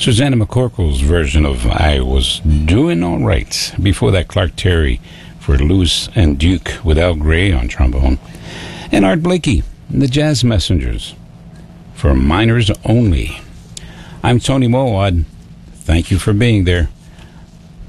Susanna McCorkle's version of I Was Doing All Right. Before that, Clark Terry for Lewis and Duke with Al Gray on trombone. And Art Blakey and the Jazz Messengers for Minors Only. I'm Tony Mowad. Thank you for being there.